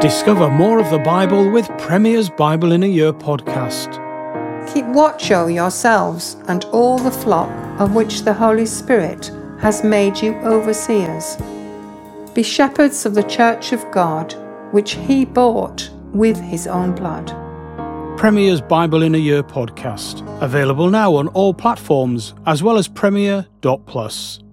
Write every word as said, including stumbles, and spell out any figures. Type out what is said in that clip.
Discover more of the Bible with Premier's Bible in a Year podcast. Keep watch over yourselves and all the flock of which the Holy Spirit has made you overseers. Be shepherds of the church of God, which he bought with his own blood. Premier's Bible in a Year podcast, available now on all platforms as well as premier dot plus.